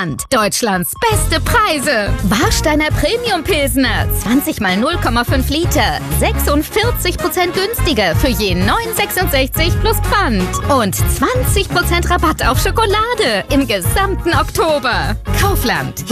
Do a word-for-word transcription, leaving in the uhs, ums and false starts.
Pfand. Deutschlands beste Preise. Warsteiner Premium Pilsner. zwanzig mal null Komma fünf Liter. sechsundvierzig Prozent günstiger für je neun Euro sechsundsechzig plus Pfand. Und zwanzig Prozent Rabatt auf Schokolade im gesamten Oktober. Kaufland.